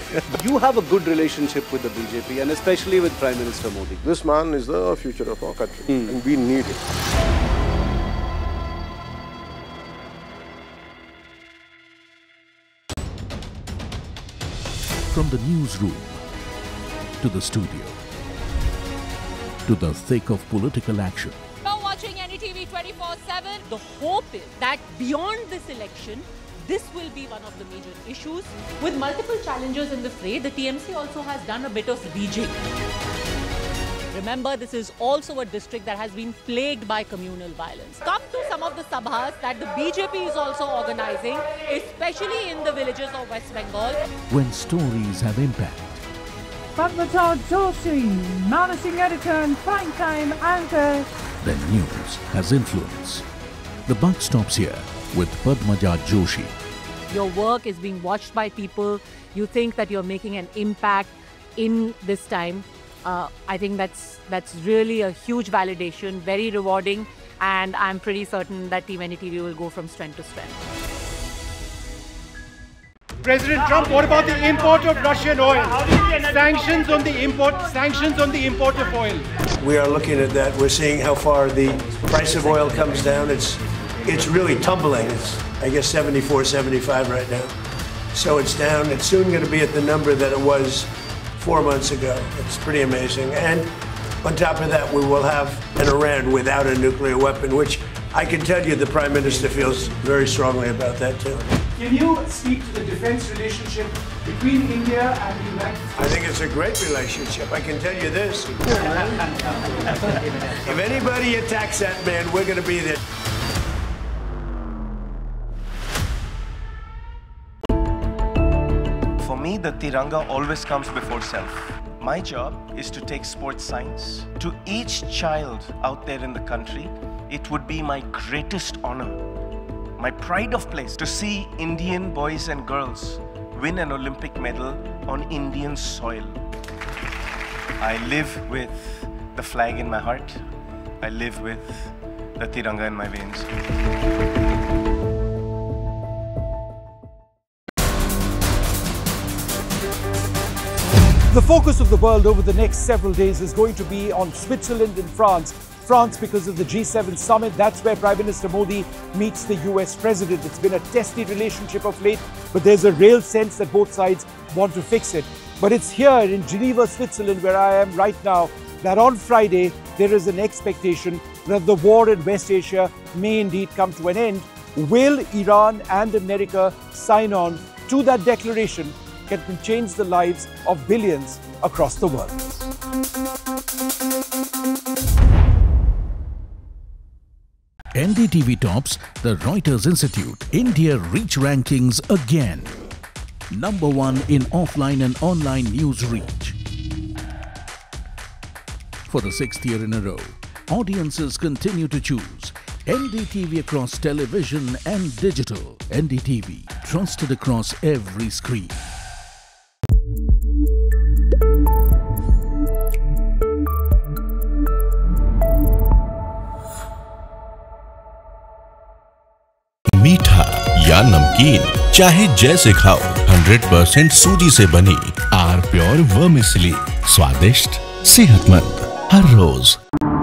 You have a good relationship with the BJP and especially with Prime Minister Modi. This man is the future of our country and we need it. From the newsroom to the studio to the thick of political action. You're watching NDTV 24/7. The hope is that beyond this election, this will be one of the major issues. With multiple challengers in the fray, the TMC also has done a bit of rejigging. Remember, this is also a district that has been plagued by communal violence. Come to some of the sabhas that the BJP is also organizing, especially in the villages of West Bengal. When stories have impact. Padmaja Joshi, managing editor and prime time anchor. Then news has influence. The buck stops here with Padmaja Joshi. Your work is being watched by people. You think that you're making an impact in this time. I think that's really a huge validation, very rewarding, and I'm pretty certain that Team NDTV will go from strength to strength. President Trump, what about the import of Russian oil? Sanctions on the import of oil. We are looking at that. We're seeing how far the price of oil comes down. It's really tumbling. It's, I guess, 74, 75 right now. So it's down. It's soon going to be at the number that it was 4 months ago. It's pretty amazing. And on top of that, we will have an Iran without a nuclear weapon, which I can tell you the Prime Minister feels very strongly about that too. Can you speak to the defense relationship between India and the United States? I think it's a great relationship. I can tell you this. If anybody attacks that man, we're going to be there. For me, the Tiranga always comes before self. My job is to take sports science to each child out there in the country. It would be my greatest honor, my pride of place, to see Indian boys and girls win an Olympic medal on Indian soil. I live with the flag in my heart. I live with the Tiranga in my veins. The focus of the world over the next several days is going to be on Switzerland and France. France because of the G7 summit. That's where Prime Minister Modi meets the US President. It's been a testy relationship of late, but there's a real sense that both sides want to fix it. But it's here in Geneva, Switzerland, where I am right now, that on Friday there is an expectation that the war in West Asia may indeed come to an end. Will Iran and America sign on to that declaration that can change the lives of billions across the world? NDTV tops the Reuters Institute India Reach Rankings again. Number 1 in offline and online news reach. For the 6th year in a row, audiences continue to choose NDTV across television and digital. NDTV, trusted across every screen. मीठा या नमकीन, चाहे जैसे खाओ, 100% सूजी से बनी are pure vermicelli, स्वादिष्ट, सेहतमंद हर रोज।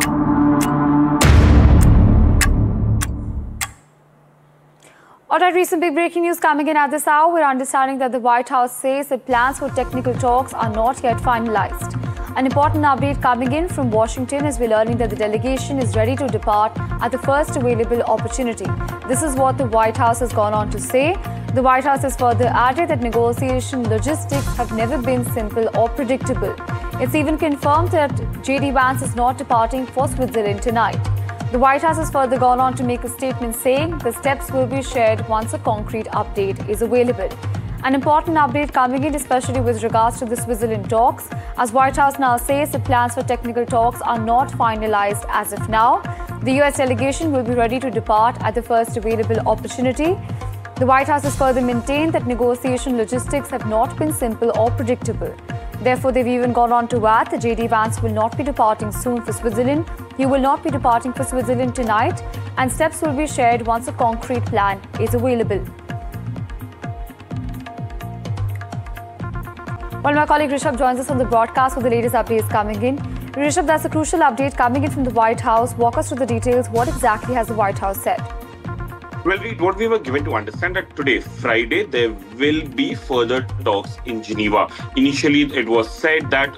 Alright, recent big breaking news coming in at this hour. We're understanding that the White House says that plans for technical talks are not yet finalized. An important update coming in from Washington as we're learning that the delegation is ready to depart at the first available opportunity. This is what the White House has gone on to say. The White House has further added that negotiation logistics have never been simple or predictable. It's even confirmed that J.D. Vance is not departing for Switzerland tonight. The White House has further gone on to make a statement saying the steps will be shared once a concrete update is available. An important update coming in, especially with regards to the Switzerland talks, as White House now says the plans for technical talks are not finalized as of now. The US delegation will be ready to depart at the first available opportunity. The White House has further maintained that negotiation logistics have not been simple or predictable. Therefore, they've even gone on to add that J.D. Vance will not be departing soon for Switzerland. He will not be departing for Switzerland tonight, and steps will be shared once a concrete plan is available. Well, my colleague Rishabh joins us on the broadcast with the latest updates coming in. Rishabh, that's a crucial update coming in from the White House. Walk us through the details. What exactly has the White House said? Well, what we were given to understand that today, Friday, there will be further talks in Geneva. Initially, it was said that,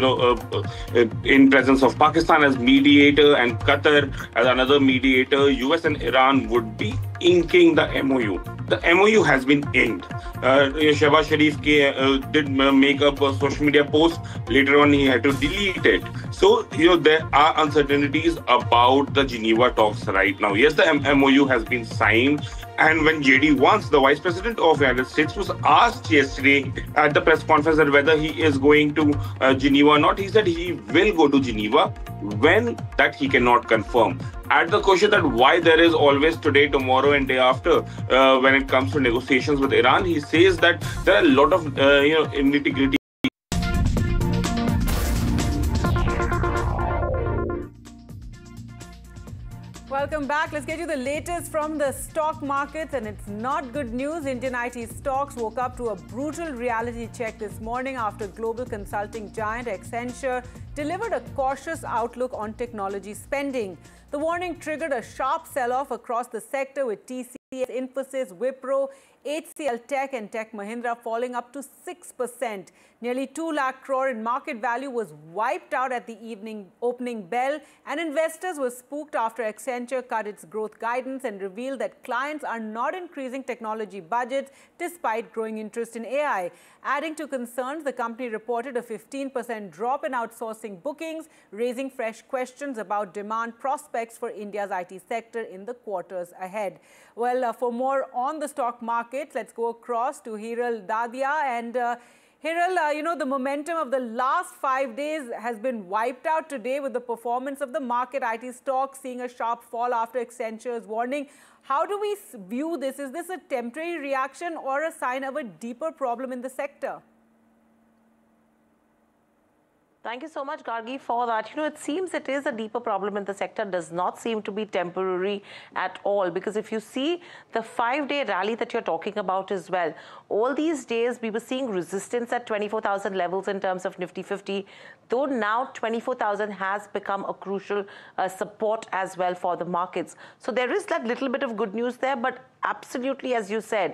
in presence of Pakistan as mediator and Qatar as another mediator, US and Iran would be inking the MOU. The MOU has been inked. Shehbaz Sharif did make up a social media post. Later on, he had to delete it. So, there are uncertainties about the Geneva talks right now. Yes, the MOU has been signed. And when J.D. Vance, the Vice President of the United States, was asked yesterday at the press conference that whether he is going to Geneva or not, he said he will go to Geneva. When, that he cannot confirm. At the question that why there is always today, tomorrow and day after when it comes to negotiations with Iran, he says that there are a lot of nitty-gritty. Welcome back. Let's get you the latest from the stock markets, and it's not good news. Indian IT stocks woke up to a brutal reality check this morning after global consulting giant Accenture delivered a cautious outlook on technology spending. The warning triggered a sharp sell-off across the sector, with TCS, Infosys, Wipro, HCL Tech and Tech Mahindra falling up to 6%. Nearly 2 lakh crore in market value was wiped out at the evening opening bell, and investors were spooked after Accenture cut its growth guidance and revealed that clients are not increasing technology budgets despite growing interest in AI. Adding to concerns, the company reported a 15% drop in outsourcing bookings, raising fresh questions about demand prospects for India's IT sector in the quarters ahead. Well, for more on the stock markets, let's go across to Hiral Dadia. And Hiral, the momentum of the last 5 days has been wiped out today with the performance of the market. IT stocks seeing a sharp fall after Accenture's warning. How do we view this? Is this a temporary reaction or a sign of a deeper problem in the sector? Thank you so much, Gargi, for that. It seems it is a deeper problem in the sector, does not seem to be temporary at all. Because if you see the 5-day rally that you're talking about as well, all these days we were seeing resistance at 24,000 levels in terms of Nifty 50, though now 24,000 has become a crucial support as well for the markets. So there is that little bit of good news there, but absolutely, as you said,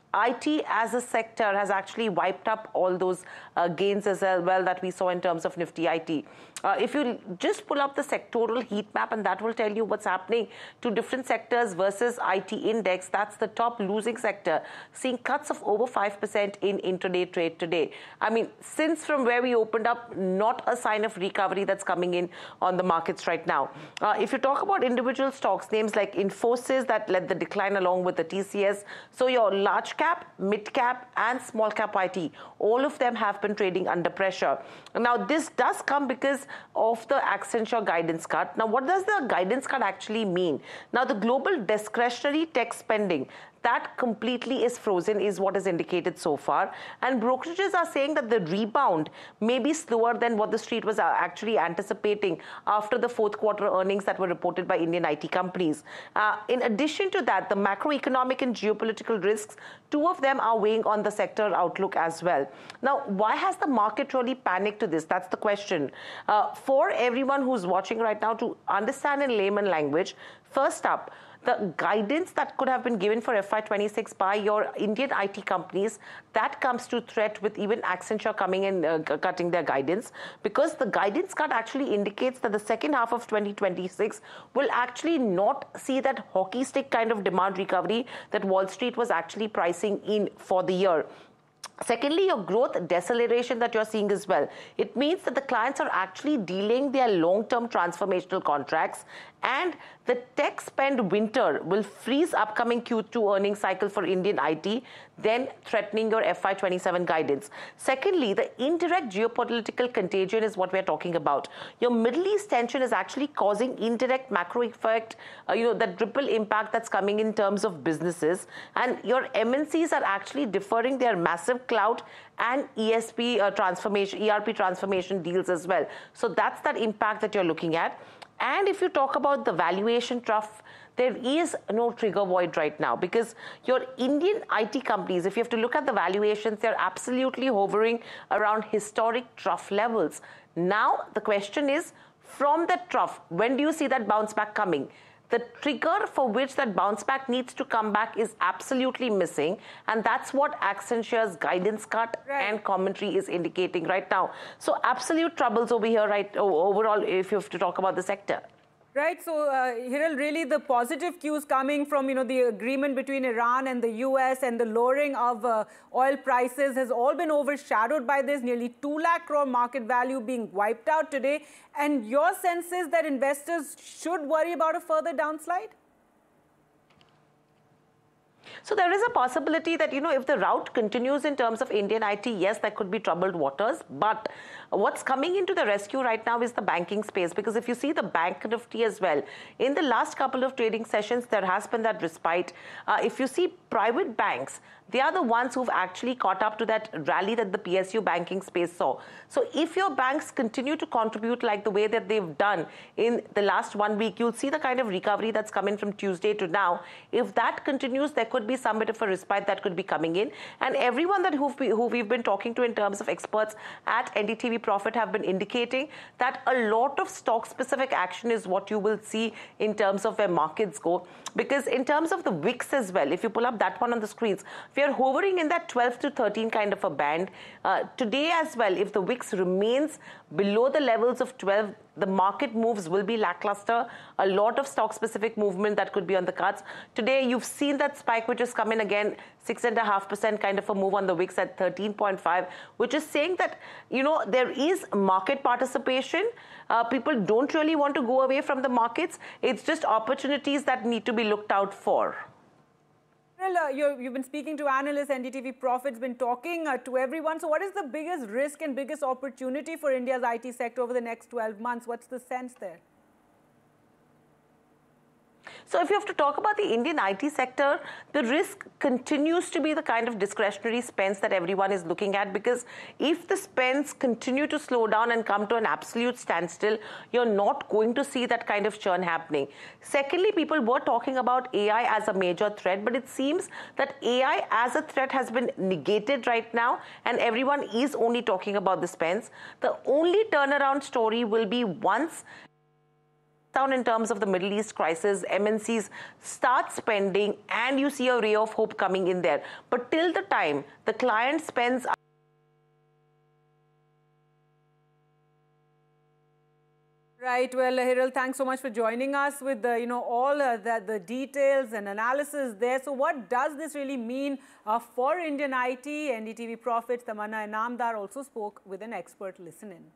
IT as a sector has actually wiped up all those gains as well that we saw in terms of Nifty IT. If you just pull up the sectoral heat map, and that will tell you what's happening to different sectors versus IT index, that's the top losing sector, seeing cuts of over 5% in intraday trade today. I mean, since from where we opened up, not a sign of recovery that's coming in on the markets right now. If you talk about individual stocks, names like Infosys that led the decline along with the TCS. So your large cap, mid cap and small cap IT, all of them have been trading under pressure. Now, this does come because of the Accenture guidance cut. Now, what does the guidance cut actually mean? Now, the global discretionary tech spending, that completely is frozen, is what is indicated so far. And brokerages are saying that the rebound may be slower than what the street was actually anticipating after the fourth quarter earnings that were reported by Indian IT companies. In addition to that, the macroeconomic and geopolitical risks, two of them are weighing on the sector outlook as well. Now, why has the market really panicked to this? That's the question. For everyone who's watching right now to understand in layman language, first up, the guidance that could have been given for FY26 by your Indian IT companies, that comes to threat with even Accenture coming and cutting their guidance, because the guidance cut actually indicates that the second half of 2026 will actually not see that hockey stick kind of demand recovery that Wall Street was actually pricing in for the year. Secondly, your growth deceleration that you're seeing as well. It means that the clients are actually delaying their long-term transformational contracts, and the tech spend winter will freeze upcoming Q2 earnings cycle for Indian IT, then threatening your FY27 guidance. Secondly, the indirect geopolitical contagion is what we're talking about. Your Middle East tension is actually causing indirect macro effect, that ripple impact that's coming in terms of businesses. And your MNCs are actually deferring their massive cloud and ERP transformation deals as well. So that's that impact that you're looking at. And if you talk about the valuation trough there is no trigger void right now, because your Indian IT companies, if you have to look at the valuations, they're absolutely hovering around historic trough levels. Now, the question is, from that trough, when do you see that bounce back coming? The trigger for which that bounce back needs to come back is absolutely missing, and that's what Accenture's guidance cut and commentary is indicating right now. So absolute troubles over here, right, overall, if you have to talk about the sector. Right, so Hiral, really the positive cues coming from, the agreement between Iran and the US and the lowering of oil prices has all been overshadowed by this, nearly 2 lakh crore market value being wiped out today. And your sense is that investors should worry about a further downslide? So there is a possibility that, if the route continues in terms of Indian IT, yes, there could be troubled waters. But what's coming into the rescue right now is the banking space, because if you see the Bank Nifty as well, in the last couple of trading sessions, there has been that respite. If you see private banks, they are the ones who've actually caught up to that rally that the PSU banking space saw. So if your banks continue to contribute like the way that they've done in the last 1 week, you'll see the kind of recovery that's come in from Tuesday to now. If that continues, there could be some bit of a respite that could be coming in. And everyone who we've been talking to in terms of experts at NDTV Profit have been indicating that a lot of stock-specific action is what you will see in terms of where markets go. Because in terms of the VIX as well, if you pull up that one on the screens, we are hovering in that 12 to 13 kind of a band. Today as well, if the VIX remains below the levels of 12, the market moves will be lackluster. A lot of stock-specific movement that could be on the cards. Today, you've seen that spike, which has come in again, 6.5% kind of a move on the VIX at 13.5, which is saying that, there is market participation. People don't really want to go away from the markets. It's just opportunities that need to be looked out for. Well, you've been speaking to analysts, NDTV Profit's been talking to everyone. So what is the biggest risk and biggest opportunity for India's IT sector over the next 12 months? What's the sense there? So if you have to talk about the Indian IT sector, the risk continues to be the kind of discretionary spends that everyone is looking at, because if the spends continue to slow down and come to an absolute standstill, you're not going to see that kind of churn happening. Secondly, people were talking about AI as a major threat, but it seems that AI as a threat has been negated right now, and everyone is only talking about the spends. The only turnaround story will be once down in terms of the Middle East crisis, MNCs start spending and you see a ray of hope coming in there. But till the time the client spends. Right. Well, Hiral, thanks so much for joining us with the, all the details and analysis there. So what does this really mean for Indian IT? NDTV Profits, Tamanna Inamdar also spoke with an expert. Listen in.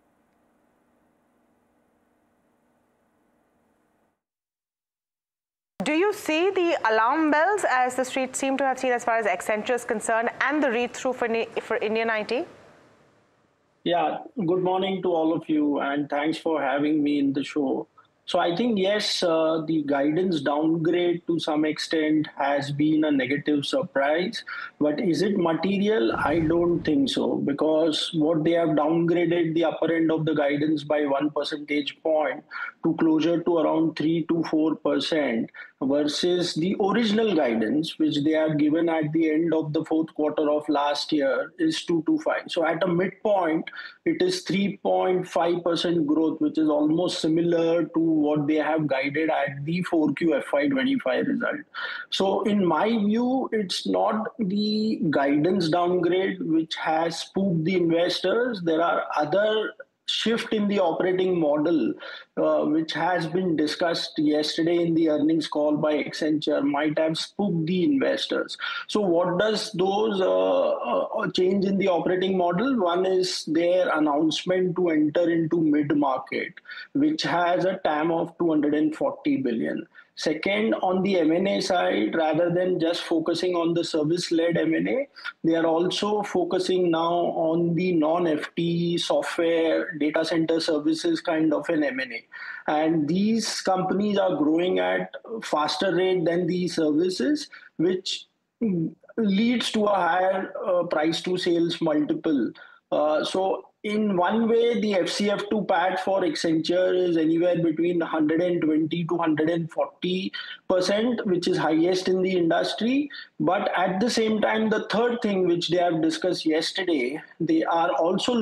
Do you see the alarm bells as the street seem to have seen as far as Accenture is concerned and the read-through for Indian IT? Yeah, good morning to all of you and thanks for having me in the show. So I think, yes, the guidance downgrade to some extent has been a negative surprise. But is it material? I don't think so, because what they have downgraded the upper end of the guidance by 1 percentage point to closer to around 3 to 4% versus the original guidance, which they have given at the end of the fourth quarter of last year, is 2 to 5. So at a midpoint, it is 3.5% growth, which is almost similar to what they have guided at the 4Q FY25 result. So in my view, it's not the guidance downgrade which has spooked the investors. There are other shift in the operating model, which has been discussed yesterday in the earnings call by Accenture, might have spooked the investors. So what does those change in the operating model? One is their announcement to enter into mid-market, which has a TAM of 240 billion. Second, on the M&A side, rather than just focusing on the service-led M&A, they are also focusing now on the non-FTE software data center services kind of an M&A. And these companies are growing at a faster rate than the services, which leads to a higher price to sales multiple So in one way, the FCF2 PAT for Accenture is anywhere between 120 to 140%, which is highest in the industry. But at the same time, the third thing which they have discussed yesterday, they are also